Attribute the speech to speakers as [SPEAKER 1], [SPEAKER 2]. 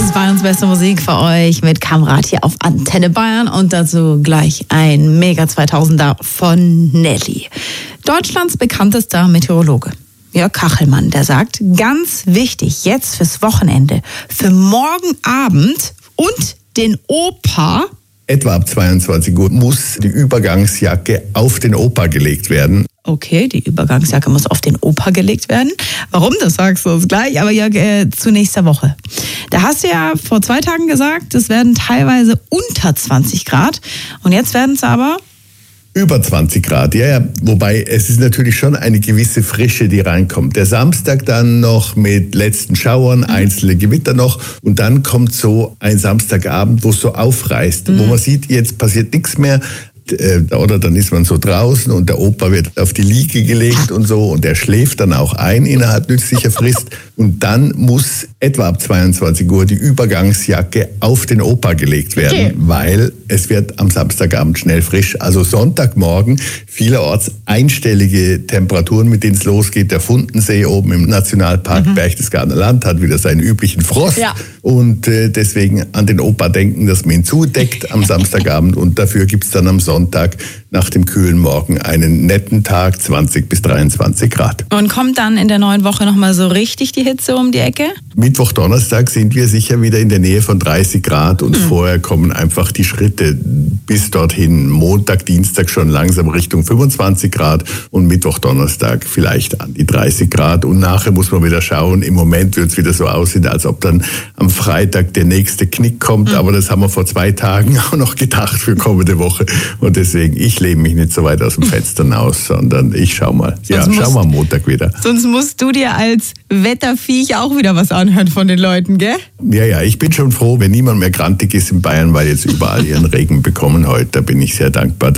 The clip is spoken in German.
[SPEAKER 1] Das ist Bayerns beste Musik für euch mit Kamerad hier auf Antenne Bayern und dazu gleich ein Mega 2000er von Nelly. Deutschlands bekanntester Meteorologe Jörg Kachelmann, der sagt, ganz wichtig jetzt fürs Wochenende, für morgen Abend und den Opa.
[SPEAKER 2] Etwa ab 22 Uhr muss die Übergangsjacke auf den Opa gelegt werden.
[SPEAKER 1] Okay, die Übergangsjacke muss auf den Opa gelegt werden. Warum, das sagst du uns gleich. Aber Jörg, zu nächster Woche. Da hast du ja vor 2 Tagen gesagt, es werden teilweise unter 20 Grad. Und jetzt werden es aber
[SPEAKER 2] über 20 Grad, ja. Wobei es ist natürlich schon eine gewisse Frische, die reinkommt. Der Samstag dann noch mit letzten Schauern, einzelne Gewitter noch. Und dann kommt so ein Samstagabend, wo es so aufreißt, wo man sieht, jetzt passiert nichts mehr. Oder dann ist man so draußen und der Opa wird auf die Liege gelegt und so und der schläft dann auch ein innerhalb nützlicher Frist und dann muss etwa ab 22 Uhr die Übergangsjacke auf den Opa gelegt werden, weil es wird am Samstagabend schnell frisch. Also Sonntagmorgen vielerorts einstellige Temperaturen, mit denen es losgeht. Der Fundensee oben im Nationalpark Berchtesgadener Land hat wieder seinen üblichen Frost und deswegen an den Opa denken, dass man ihn zudeckt am Samstagabend und dafür gibt es dann am Sonntag nach dem kühlen Morgen einen netten Tag, 20 bis 23 Grad.
[SPEAKER 1] Und kommt dann in der neuen Woche nochmal so richtig die Hitze um die Ecke?
[SPEAKER 2] Mittwoch, Donnerstag sind wir sicher wieder in der Nähe von 30 Grad und vorher kommen einfach die Schritte bis dorthin. Montag, Dienstag schon langsam Richtung 25 Grad und Mittwoch, Donnerstag vielleicht an die 30 Grad. Und nachher muss man wieder schauen, im Moment wird es wieder so aussehen, als ob dann am Freitag der nächste Knick kommt. Aber das haben wir vor 2 Tagen auch noch gedacht für kommende Woche. Und deswegen, ich lehne mich nicht so weit aus dem Fenster aus, sondern ich schau mal. Schauen wir am Montag wieder.
[SPEAKER 1] Sonst musst du dir als Wetterviech auch wieder was anhören von den Leuten, gell?
[SPEAKER 2] Ja, ich bin schon froh, wenn niemand mehr grantig ist in Bayern, weil jetzt überall ihren Regen bekommen heute. Da bin ich sehr dankbar.